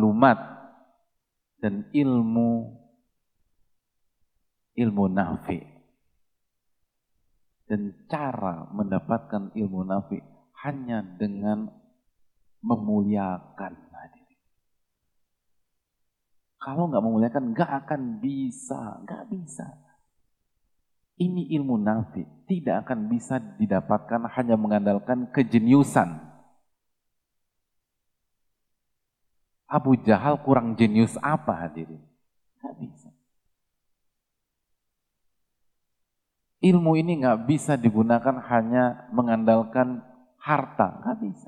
maklumat dan ilmu nafi. Dan cara mendapatkan ilmu nafi hanya dengan memuliakan. Kalau nggak memuliakan, nggak akan bisa, nggak bisa. Ini ilmu nafi, tidak akan bisa didapatkan hanya mengandalkan kejeniusan. Abu Jahal kurang jenius apa hadirin? Nggak bisa. Ilmu ini nggak bisa digunakan hanya mengandalkan harta, nggak bisa.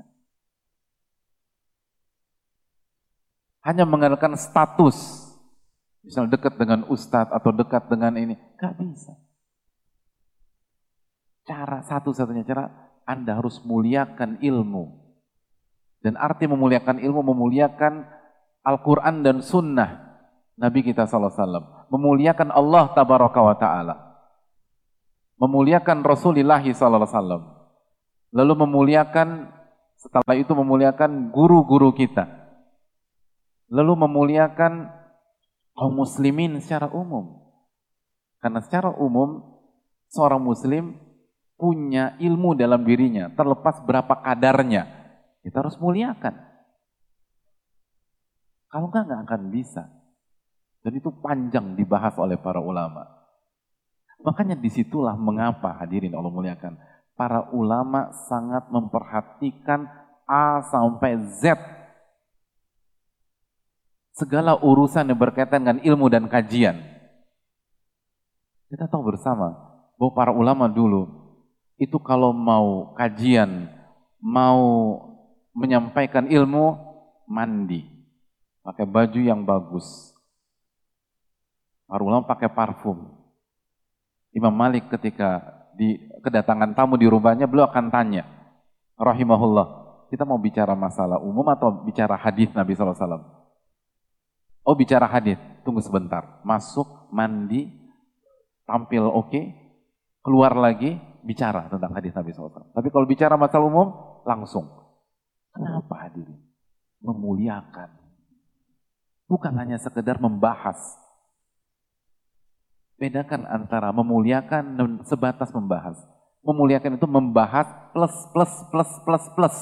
Hanya mengandalkan status, misal dekat dengan ustadz atau dekat dengan ini, nggak bisa. Satu-satunya cara, Anda harus muliakan ilmu. Dan arti memuliakan ilmu, memuliakan Al-Quran dan Sunnah Nabi kita SAW. Memuliakan Allah Tabaraka wa Ta'ala. Memuliakan Rasulullah SAW. Lalu setelah itu memuliakan guru-guru kita. Lalu memuliakan kaum muslimin secara umum. Karena secara umum, seorang muslim punya ilmu dalam dirinya, terlepas berapa kadarnya. Kita harus muliakan. Kalau nggak akan bisa. Dan itu panjang dibahas oleh para ulama. Makanya disitulah mengapa hadirin Allah muliakan. Para ulama sangat memperhatikan A sampai Z. Segala urusan yang berkaitan dengan ilmu dan kajian. Kita tahu bersama bahwa para ulama dulu itu kalau mau kajian, mau menyampaikan ilmu, mandi. Pakai baju yang bagus. Para ulama pakai parfum. Imam Malik ketika kedatangan tamu di rumahnya, beliau akan tanya, rahimahullah, kita mau bicara masalah umum atau bicara hadis Nabi SAW? Oh, bicara hadis, tunggu sebentar. Masuk, mandi, tampil oke, keluar lagi, bicara tentang hadis Nabi SAW. Tapi kalau bicara masalah umum, langsung. Kenapa hadirin? Memuliakan. Bukan hanya sekedar membahas. Bedakan antara memuliakan dan sebatas membahas. Memuliakan itu membahas plus.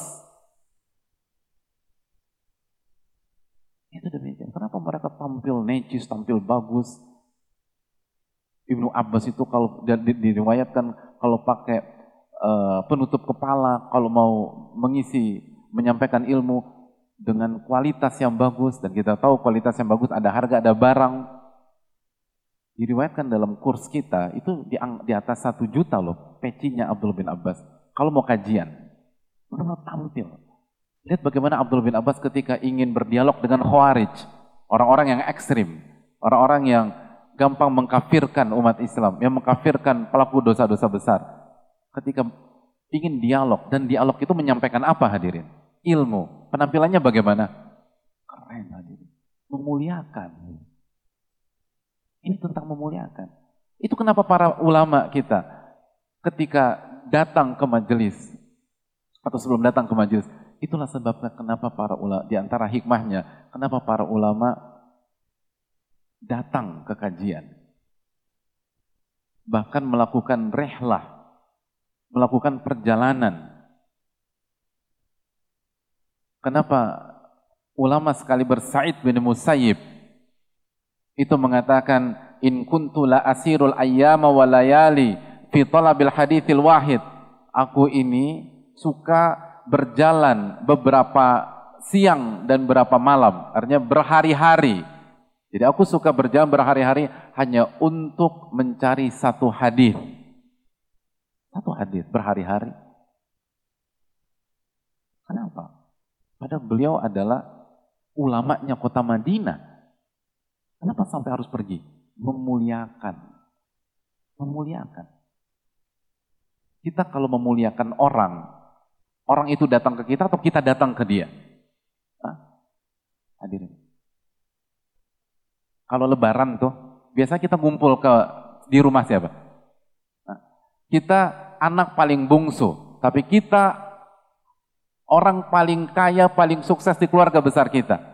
Itu demikian. Kenapa mereka tampil necis, tampil bagus? Ibnu Abbas itu kalau diriwayatkan kalau pakai penutup kepala, kalau mau menyampaikan ilmu dengan kualitas yang bagus, dan kita tahu kualitas yang bagus ada harga, ada barang. Diriwayatkan dalam kurs kita itu di atas 1 juta loh pecinya Abdullah bin Abbas. Kalau mau kajian, benar-benar tampil. Lihat bagaimana Abdullah bin Abbas ketika ingin berdialog dengan Khawarij, orang-orang yang ekstrim, orang-orang yang gampang mengkafirkan umat Islam, yang mengkafirkan pelaku dosa-dosa besar. Ketika ingin dialog, dan dialog itu menyampaikan apa hadirin? Ilmu. Penampilannya bagaimana? Keren hadirin. Memuliakan. Ini tentang memuliakan. Itu kenapa para ulama kita ketika datang ke majelis, atau sebelum datang ke majelis, itulah sebabnya kenapa para ulama, di antara hikmahnya, kenapa para ulama datang ke kajian. Bahkan melakukan rehlah, melakukan perjalanan. Kenapa ulama sekali Sa'id bin Musayyib itu mengatakan, in kuntu la asirul ayyama wa layali fi talabil haditsil wahid. Aku ini suka berjalan beberapa siang dan berapa malam, artinya berhari-hari. Jadi aku suka berjalan berhari-hari hanya untuk mencari satu hadis. Satu hadis berhari-hari. Kenapa? Padahal beliau adalah ulamanya kota Madinah. Kenapa sampai harus pergi? Memuliakan. Memuliakan. Kita kalau memuliakan orang itu datang ke kita atau kita datang ke dia? Hadirin. Kalau lebaran tuh, biasa kita ngumpul di rumah siapa? Kita anak paling bungsu, tapi kita orang paling kaya, paling sukses di keluarga besar kita.